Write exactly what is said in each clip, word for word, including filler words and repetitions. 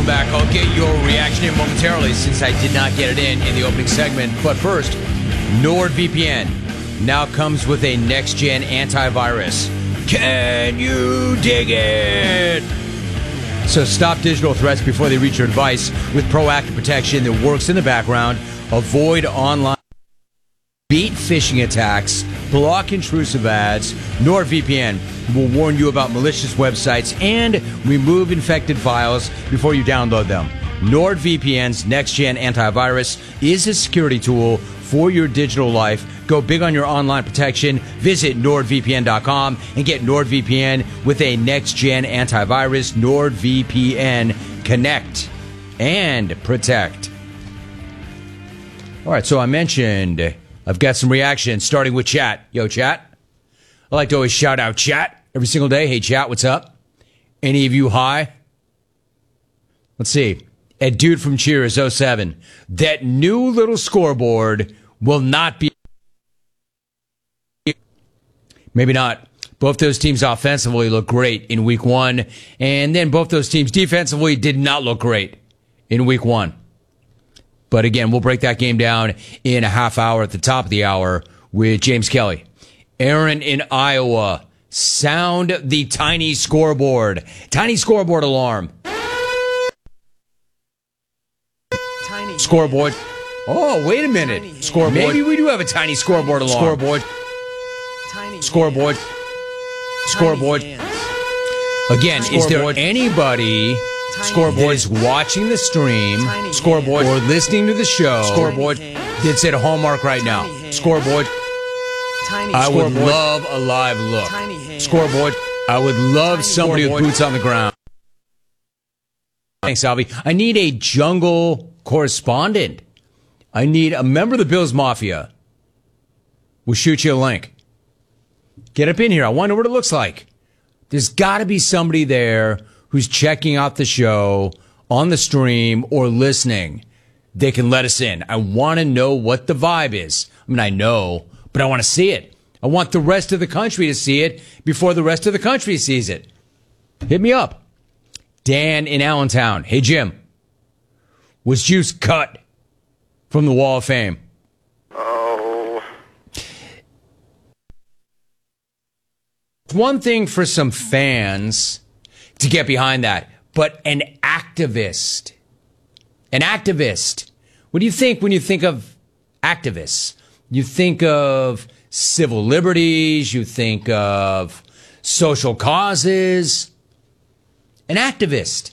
back. I'll get your reaction in momentarily since I did not get it in in the opening segment. But first, NordVPN now comes with a next-gen antivirus. Can you dig it? So stop digital threats before they reach your device with proactive protection that works in the background. Avoid online, beat phishing attacks, block intrusive ads. NordVPN will warn you about malicious websites and remove infected files before you download them. NordVPN's next-gen antivirus is a security tool for your digital life. Go big on your online protection. Visit nord V P N dot com and get NordVPN with a next-gen antivirus. NordVPN. Connect and protect. All right, so I mentioned I've got some reactions starting with chat. Yo, chat. I like to always shout out chat every single day. Hey, chat, what's up? Any of you high? Let's see. A dude from Cheers oh seven. That new little scoreboard will not be. Maybe not. Both those teams offensively look great in week one. And then both those teams defensively did not look great in week one. But again, we'll break that game down in a half hour at the top of the hour with James Kelly. Aaron in Iowa. Sound the tiny scoreboard. Tiny scoreboard alarm. Tiny scoreboard. Oh, wait a minute. Tiny scoreboard. Maybe we do have a tiny scoreboard alarm. Scoreboard. Tiny scoreboard. Hands. Scoreboard. Again, scoreboard. Is there anybody scoreboard that is watching the stream tiny scoreboard hands. Or listening to the show scoreboard that's at Hallmark right now? Scoreboard. Tiny I scoreboard. Would love a live look. Scoreboard. I would love tiny somebody scoreboard. With boots on the ground. Thanks, Alvy. I need a jungle correspondent. I need a member of the Bills Mafia. We'll shoot you a link. Get up in here. I wonder what it looks like. There's got to be somebody there who's checking out the show on the stream or listening. They can let us in. I want to know what the vibe is. I mean, I know, but I want to see it. I want the rest of the country to see it before the rest of the country sees it. Hit me up. Dan in Allentown. Hey, Jim. Was Juice cut from the Wall of Fame? Oh. It's one thing for some fans to get behind that, but an activist. An activist. What do you think when you think of activists? You think of civil liberties, you think of social causes. An activist.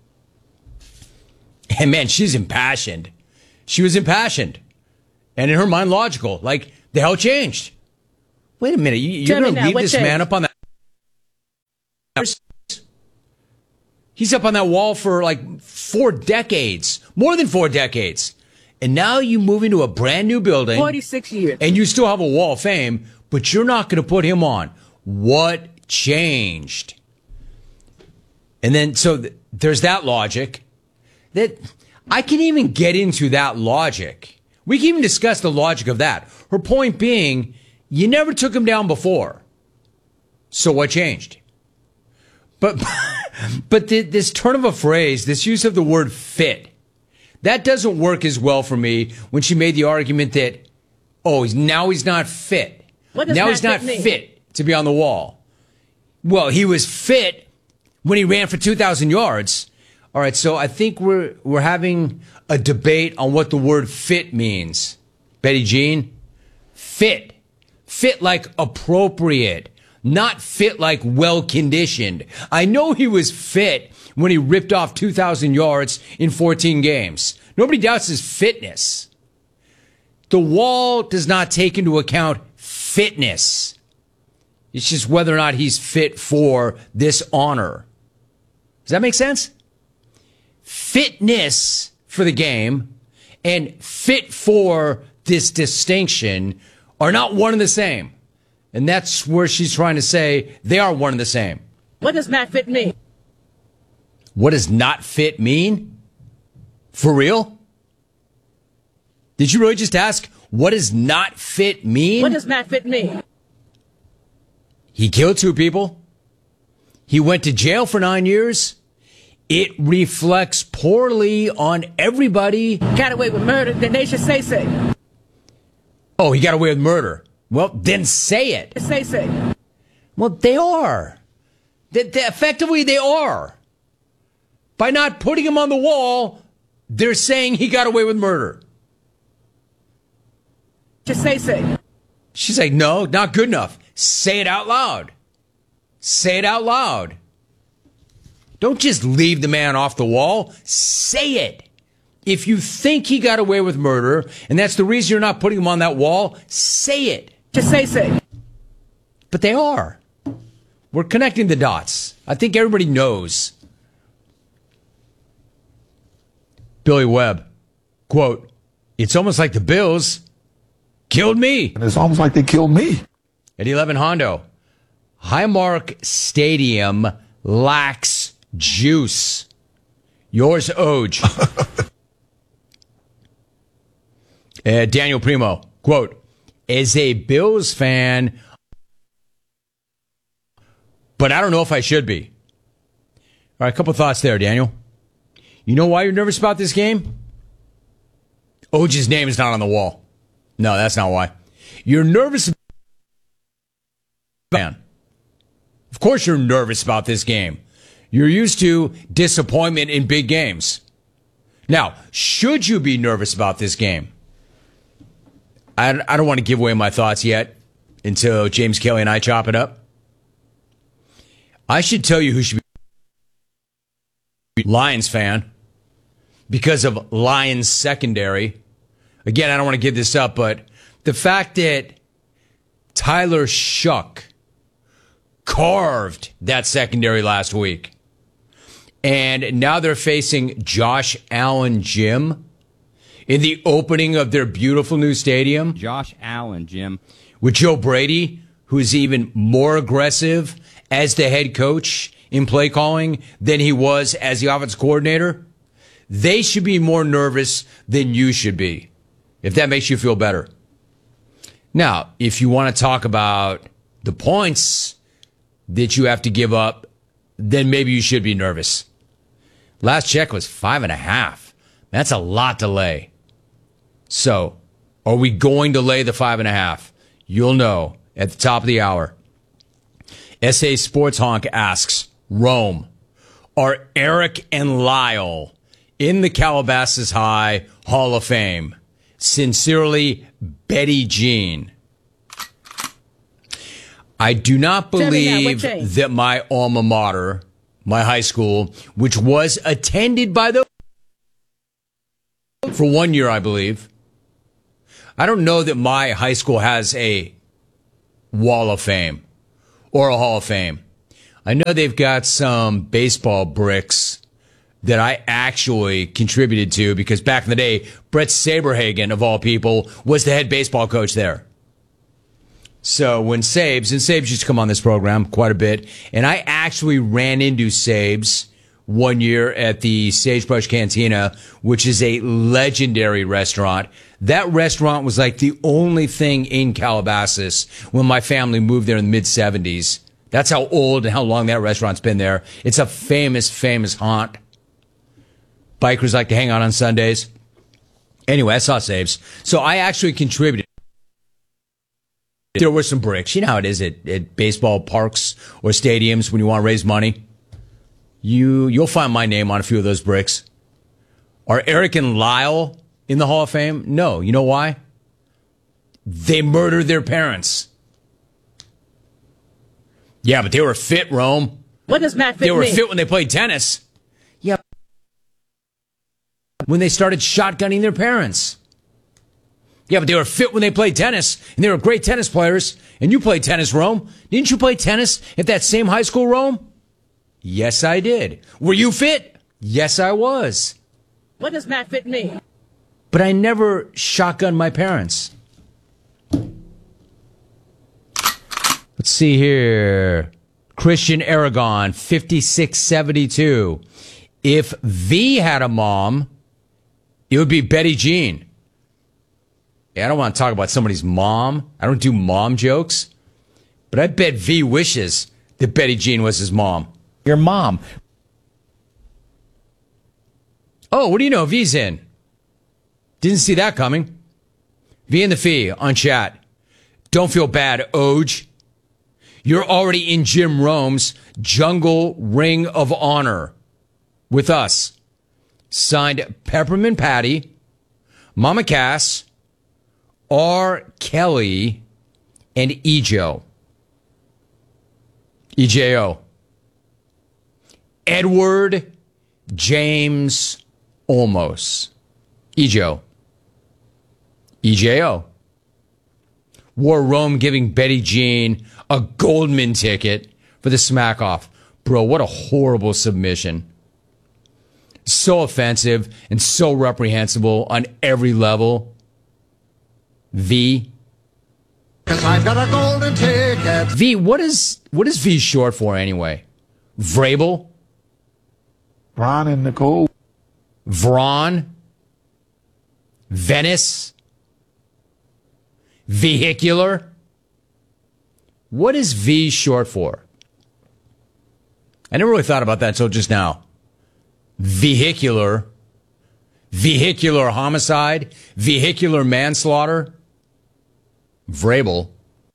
And man, she's impassioned. She was impassioned. And in her mind, logical. Like, the hell changed? Wait a minute. You, you're going to leave this changed? Man up on that. He's up on that wall for like four decades. More than four decades. And now you move into a brand new building. forty-six years. And you still have a wall of fame, but you're not going to put him on. What changed? And then, so th- there's that logic. That I can even get into that logic. We can even discuss the logic of that. Her point being, you never took him down before. So what changed? But, but th- this turn of a phrase, this use of the word fit, that doesn't work as well for me when she made the argument that, oh, he's, now he's not fit. What does now that he's not fit, fit to be on the wall. Well, he was fit when he ran for two thousand yards. All right, so I think we're we're having a debate on what the word fit means. Betty Jean, fit. Fit like appropriate, not fit like well-conditioned. I know he was fit when he ripped off two thousand yards in fourteen games. Nobody doubts his fitness. The wall does not take into account fitness. It's just whether or not he's fit for this honor. Does that make sense? Fitness for the game and fit for this distinction are not one and the same. And that's where she's trying to say they are one and the same. What does not fit mean? What does not fit mean? For real? Did you really just ask, what does not fit mean? What does not fit mean? He killed two people. He went to jail for nine years. it reflects poorly on everybody. Got away with murder, then they should say say. Oh, he got away with murder. Well, then say it. Say say. Well, they are. They, they, effectively, they are. By not putting him on the wall, they're saying he got away with murder. Just say say. She's like, no, not good enough. Say it out loud. Say it out loud. Don't just leave the man off the wall. Say it. If you think he got away with murder, and that's the reason you're not putting him on that wall, say it. Just say say. But they are. We're connecting the dots. I think everybody knows. Billy Webb, quote, it's almost like the Bills killed me. And it's almost like they killed me. At eleven Hondo, Highmark Stadium lacks juice. Yours, Oj. uh, Daniel Primo, quote, as a Bills fan, but I don't know if I should be. All right, a couple thoughts there, Daniel. You know why you're nervous about this game? Oj's name is not on the wall. No, that's not why. You're nervous about man. Of course you're nervous about this game. You're used to disappointment in big games. Now, should you be nervous about this game? I, I don't want to give away my thoughts yet until James Kelly and I chop it up. I should tell you who should be Lions fan because of Lions secondary. Again, I don't want to give this up, but the fact that Tyler Shuck carved that secondary last week, and now they're facing Josh Allen Gym in the opening of their beautiful new stadium. Josh Allen Gym. With Joe Brady, who's even more aggressive as the head coach in play calling than he was as the offensive coordinator. They should be more nervous than you should be, if that makes you feel better. Now, if you want to talk about the points that you have to give up, then maybe you should be nervous. Last check was five and a half. That's a lot to lay. So, are we going to lay the five and a half? You'll know at the top of the hour. S A Sports Honk asks, Rome, are Eric and Lyle in the Calabasas High Hall of Fame? Sincerely, Betty Jean. I do not believe that my alma mater, my high school, which was attended by the for one year, I believe. I don't know that my high school has a wall of fame or a hall of fame. I know they've got some baseball bricks that I actually contributed to because back in the day, Brett Saberhagen, of all people, was the head baseball coach there. So when Sabes, and Sabes used to come on this program quite a bit, and I actually ran into Sabes one year at the Sagebrush Cantina, which is a legendary restaurant. That restaurant was like the only thing in Calabasas when my family moved there in the mid seventies. That's how old and how long that restaurant's been there. It's a famous, famous haunt. Bikers like to hang out on Sundays. Anyway, I saw Sabes. So I actually contributed. There were some bricks. You know how it is at, at baseball parks or stadiums when you want to raise money. You, you'll find my name on a few of those bricks. Are Eric and Lyle in the Hall of Fame? No. You know why? They murdered their parents. Yeah, but they were fit, Rome. What does Matt fit They were me? fit when they played tennis. Yeah. When they started shotgunning their parents. Yeah, but they were fit when they played tennis, and they were great tennis players. And you played tennis, Rome. Didn't you play tennis at that same high school, Rome? Yes, I did. Were you fit? Yes, I was. What does Matt fit me? But I never shotgunned my parents. Let's see here. Christian Aragon, fifty-six seventy-two. If V had a mom, it would be Betty Jean. Yeah, I don't want to talk about somebody's mom. I don't do mom jokes. But I bet V wishes that Betty Jean was his mom. Your mom. Oh, what do you know? V's in. Didn't see that coming. V and the Fee on chat. Don't feel bad, Oj. You're already in Jim Rome's Jungle Ring of Honor with us. Signed Peppermint Patty, Mama Cass, R. Kelly, and E J O. E J O. Edward James Olmos. E J O. E J O. War Rome giving Betty Jean a Goldman ticket for the smack off. Bro, what a horrible submission. So offensive and so reprehensible on every level. V. 'Cause I've got a golden ticket. V, what is what is V short for anyway? Vrabel? Ron and Nicole. Vron? Venice? Vehicular? What is V short for? I never really thought about that until just now. Vehicular? Vehicular homicide? Vehicular manslaughter? Vrabel?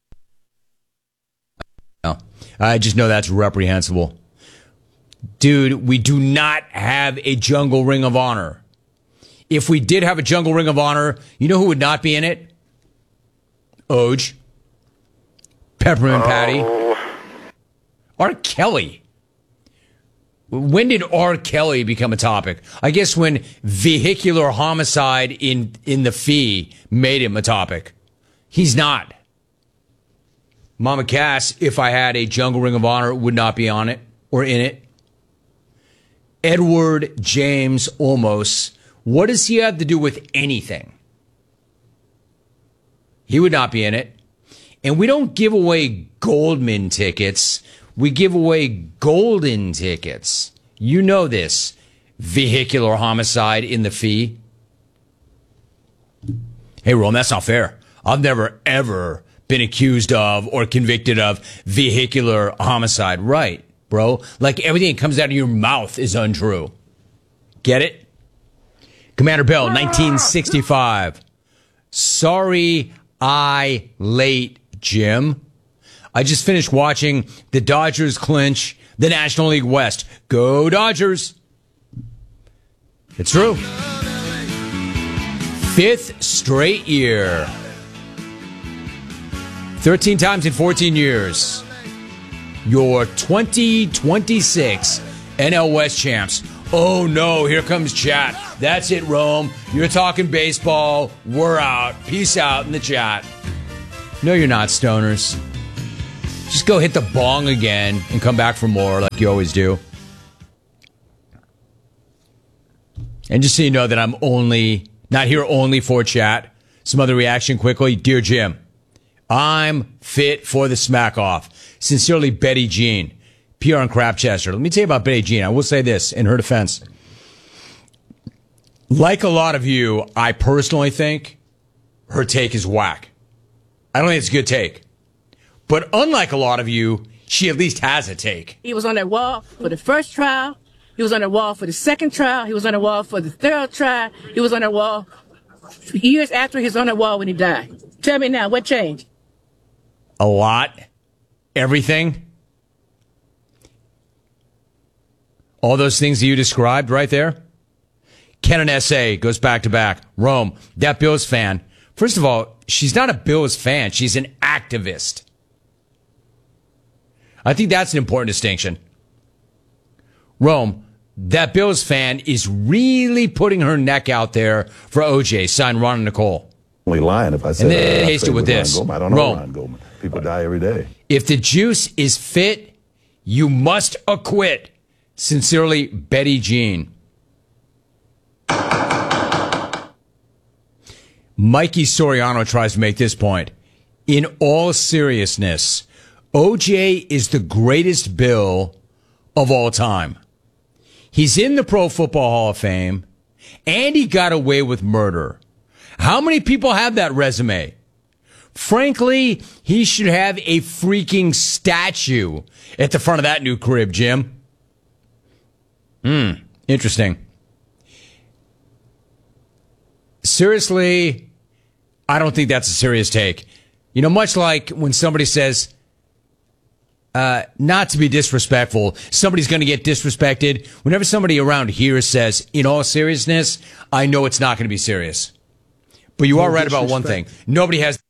No. I just know that's reprehensible. Dude, we do not have a Jungle Ring of Honor. If we did have a Jungle Ring of Honor, you know who would not be in it? Oj. Peppermint Patty. R. Kelly. When did R. Kelly become a topic? I guess when vehicular homicide in, in the Fee made him a topic. He's not. Mama Cass, if I had a Jungle Ring of Honor, would not be on it or in it. Edward James Olmos. What does he have to do with anything? He would not be in it. And we don't give away Goldman tickets. We give away golden tickets. You know this. Vehicular homicide in the Fee. Hey, Rome, that's not fair. I've never, ever been accused of or convicted of vehicular homicide. Right, bro? Like everything that comes out of your mouth is untrue. Get it? Commander Bell, nineteen sixty-five. Sorry I late, Jim. I just finished watching the Dodgers clinch the National League West. Go Dodgers. It's true. Fifth straight year. thirteen times in fourteen years. Your twenty twenty-six N L West champs. Oh no, here comes chat. That's it, Rome. You're talking baseball. We're out. Peace out in the chat. No, you're not, stoners. Just go hit the bong again and come back for more like you always do. And just so you know that I'm only, not here only for chat. Some other reaction quickly. Dear Jim, I'm fit for the smack off. Sincerely, Betty Jean. P R and Crapchester. Let me tell you about Betty Jean. I will say this in her defense. Like a lot of you, I personally think her take is whack. I don't think it's a good take. But unlike a lot of you, she at least has a take. He was on that wall for the first trial. He was on that wall for the second trial. He was on the wall for the third trial. He was on that wall years after he was on that wall when he died. Tell me now, what changed? A lot. Everything. All those things that you described right there. Ken and S A goes back to back. Rome, that Bills fan. First of all, she's not a Bills fan. She's an activist. I think that's an important distinction. Rome, that Bills fan is really putting her neck out there for O J, signed Ron and Nicole. Only lying if I said And then uh, haste it with this. Ron Goldman. I don't know Rome. Ron Goldman. People die every day. If the juice is fit, you must acquit. Sincerely, Betty Jean. Mikey Soriano tries to make this point. In all seriousness, O J is the greatest Bill of all time. He's in the Pro Football Hall of Fame, and he got away with murder. How many people have that resume? Frankly, he should have a freaking statue at the front of that new crib, Jim. Hmm, interesting. Seriously, I don't think that's a serious take. You know, much like when somebody says, uh, not to be disrespectful, somebody's going to get disrespected. Whenever somebody around here says, in all seriousness, I know it's not going to be serious. But you No are right about one thing. Nobody has...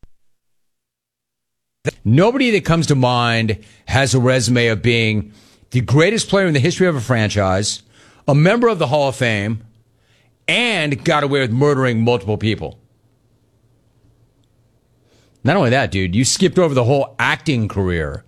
Nobody that comes to mind has a resume of being the greatest player in the history of a franchise, a member of the Hall of Fame, and got away with murdering multiple people. Not only that, dude, you skipped over the whole acting career.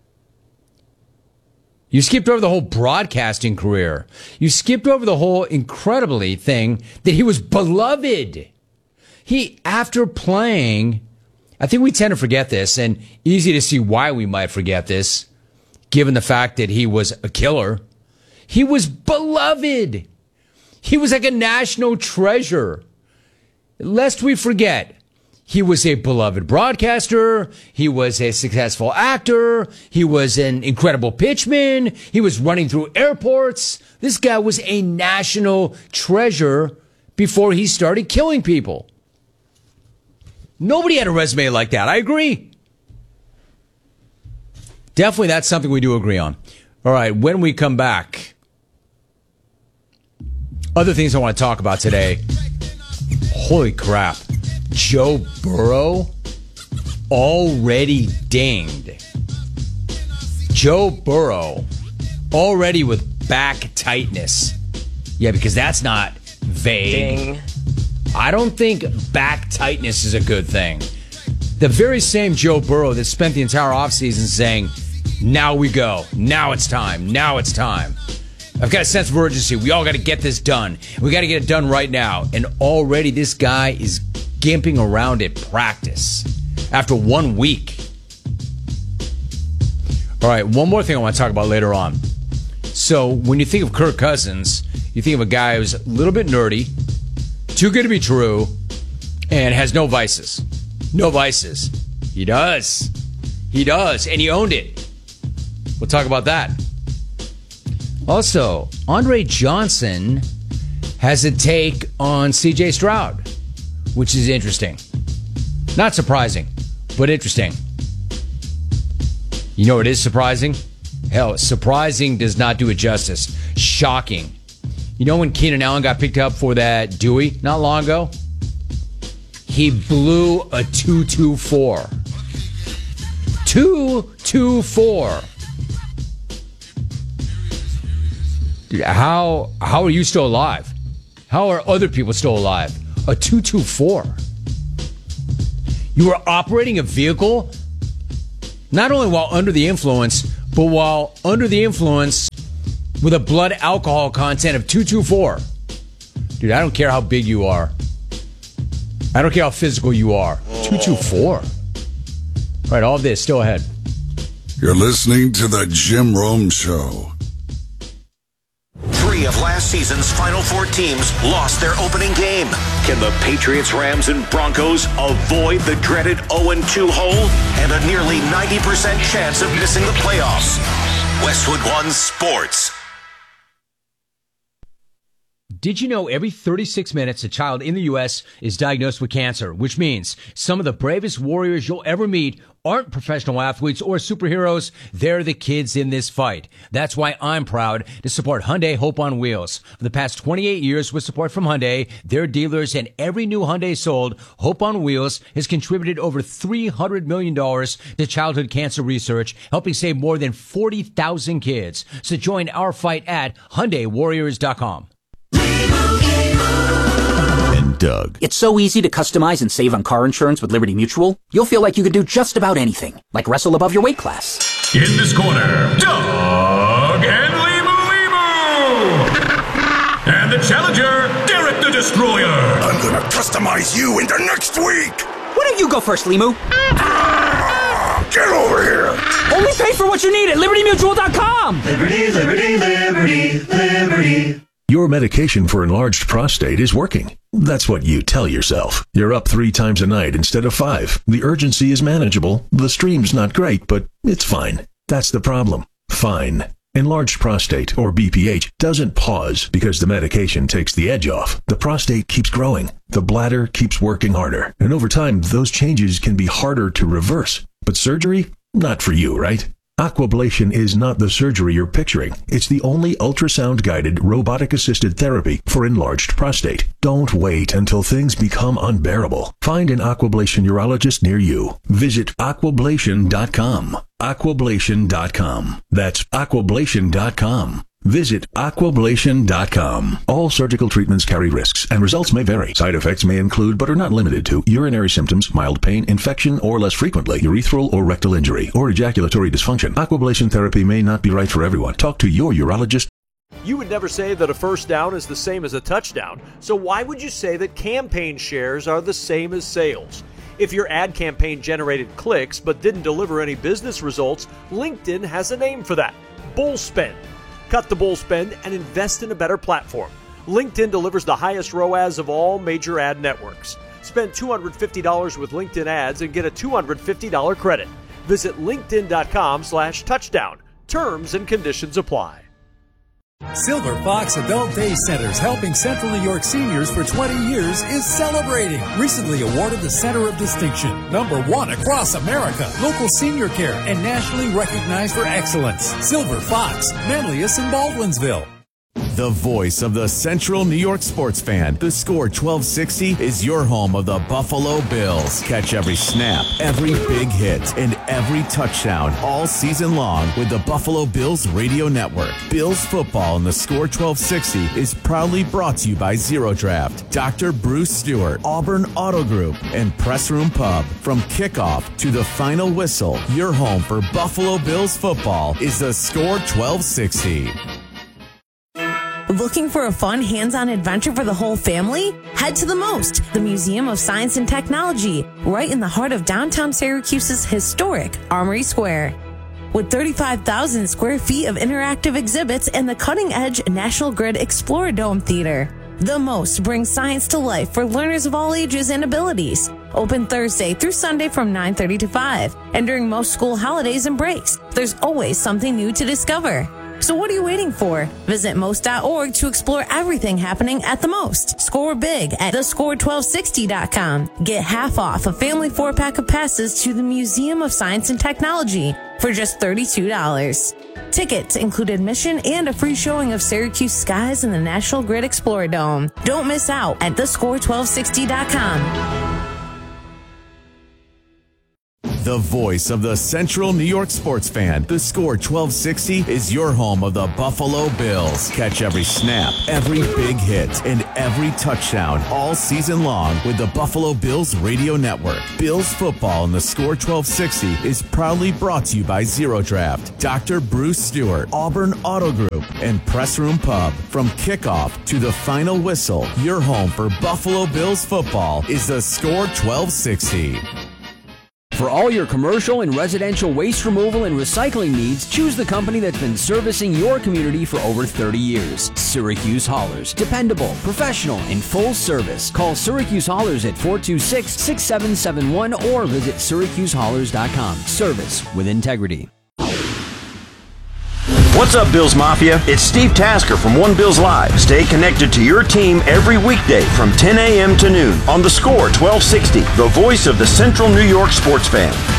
You skipped over the whole broadcasting career. You skipped over the whole incredibly thing that he was beloved. He, after playing, I think we tend to forget this, and easy to see why we might forget this, given the fact that he was a killer. He was beloved. He was like a national treasure. Lest we forget, he was a beloved broadcaster. He was a successful actor. He was an incredible pitchman. He was running through airports. This guy was a national treasure before he started killing people. Nobody had a resume like that. I agree. Definitely, that's something we do agree on. All right, when we come back, other things I want to talk about today. Holy crap. Joe Burrow already dinged. Joe Burrow already with back tightness. Yeah, because that's not vague. Ding. I don't think back tightness is a good thing. The very same Joe Burrow that spent the entire offseason saying, now we go. Now it's time. Now it's time. I've got a sense of urgency. We all got to get this done. We got to get it done right now. And already this guy is gimping around at practice after one week. All right, one more thing I want to talk about later on. So when you think of Kirk Cousins, you think of a guy who's a little bit nerdy, too good to be true, and has no vices. No vices. He does. He does, and he owned it. We'll talk about that. Also, Andre Johnson has a take on C J Stroud, which is interesting. Not surprising, but interesting. You know what is surprising? Hell, surprising does not do it justice. Shocking. You know when Keenan Allen got picked up for that Dewey not long ago? He blew a two two four. two two four. Dude, how how are you still alive? How are other people still alive? A two two four. You were operating a vehicle not only while under the influence, but while under the influence with a blood alcohol content of two two four. Dude, I don't care how big you are. I don't care how physical you are. two two four. All right, all of this still ahead. You're listening to the Jim Rome Show. Three of last season's Final Four teams lost their opening game. Can the Patriots, Rams, and Broncos avoid the dreaded oh and two hole and a nearly ninety percent chance of missing the playoffs? Westwood One Sports. Did you know every thirty-six minutes a child in the U S is diagnosed with cancer, which means some of the bravest warriors you'll ever meet aren't professional athletes or superheroes. They're the kids in this fight. That's why I'm proud to support Hyundai Hope on Wheels. For the past twenty-eight years with support from Hyundai, their dealers, and every new Hyundai sold, Hope on Wheels has contributed over three hundred million dollars to childhood cancer research, helping save more than forty thousand kids. So join our fight at Hyundai Warriors dot com. And Doug. It's so easy to customize and save on car insurance with Liberty Mutual. You'll feel like you could do just about anything, like wrestle above your weight class. In this corner, Doug and Limu Limu. And the challenger, Derek the Destroyer. I'm gonna customize you into next week. Why don't you go first, Limu? Ah, get over here. Only pay for what you need at Liberty Mutual dot com. Liberty, Liberty, Liberty, Liberty. Your medication for enlarged prostate is working. That's what you tell yourself. You're up three times a night instead of five. The urgency is manageable. The stream's not great, but it's fine. That's the problem. Fine. Enlarged prostate, or B P H, doesn't pause because the medication takes the edge off. The prostate keeps growing. The bladder keeps working harder. And over time, those changes can be harder to reverse. But surgery? Not for you, right? Aquablation is not the surgery you're picturing. It's the only ultrasound-guided, robotic-assisted therapy for enlarged prostate. Don't wait until things become unbearable. Find an Aquablation urologist near you. Visit aquablation dot com. aquablation dot com. That's aquablation dot com. Visit aquablation dot com. All surgical treatments carry risks, and results may vary. Side effects may include, but are not limited to, urinary symptoms, mild pain, infection, or less frequently, urethral or rectal injury, or ejaculatory dysfunction. Aquablation therapy may not be right for everyone. Talk to your urologist. You would never say that a first down is the same as a touchdown, so why would you say that campaign shares are the same as sales? If your ad campaign generated clicks but didn't deliver any business results, LinkedIn has a name for that: bull spend. Cut the bull spend and invest in a better platform. LinkedIn delivers the highest R O A S of all major ad networks. Spend two hundred fifty dollars with LinkedIn ads and get a two hundred fifty dollars credit. Visit linkedin.com slash touchdown. Terms and conditions apply. Silver Fox Adult Day Centers, helping Central New York seniors for twenty years, is celebrating. Recently awarded the Center of Distinction, number one across America, local senior care, and nationally recognized for excellence. Silver Fox, Manlius and Baldwinsville. The voice of the Central New York sports fan. The Score twelve sixty is your home of the Buffalo Bills. Catch every snap, every big hit, and every touchdown all season long with the Buffalo Bills radio network. Bills football in the Score twelve sixty is proudly brought to you by Zero Draft, Doctor Bruce Stewart, Auburn Auto Group, and Press Room Pub. From kickoff to the final whistle, your home for Buffalo Bills football is the Score twelve sixty. Looking for a fun hands-on adventure for the whole family? Head to the MOST, the Museum of Science and Technology, right in the heart of downtown Syracuse's historic Armory Square. With thirty-five thousand square feet of interactive exhibits and the cutting-edge National Grid Explorer Dome Theater, the MOST brings science to life for learners of all ages and abilities. Open Thursday through Sunday from nine thirty to five, and during most school holidays and breaks, there's always something new to discover. So what are you waiting for? Visit most dot org to explore everything happening at the MOST. Score big at the score twelve sixty dot com. Get half off a family four-pack of passes to the Museum of Science and Technology for just thirty-two dollars. Tickets include admission and a free showing of Syracuse skies in the National Grid Explorer Dome. Don't miss out at the score twelve sixty dot com. The voice of the Central New York sports fan. The Score twelve sixty is your home of the Buffalo Bills. Catch every snap, every big hit, and every touchdown all season long with the Buffalo Bills radio network. Bills football in the Score twelve sixty is proudly brought to you by Zero Draft, Doctor Bruce Stewart, Auburn Auto Group, and Press Room Pub. From kickoff to the final whistle, your home for Buffalo Bills football is the Score twelve sixty. For all your commercial and residential waste removal and recycling needs, choose the company that's been servicing your community for over thirty years. Syracuse Haulers. Dependable, professional, and full service. Call Syracuse Haulers at four two six, six seven seven one or visit syracuse haulers dot com. Service with integrity. What's up, Bills Mafia? It's Steve Tasker from One Bills Live. Stay connected to your team every weekday from ten a.m. to noon on the Score twelve sixty, the voice of the Central New York sports fan.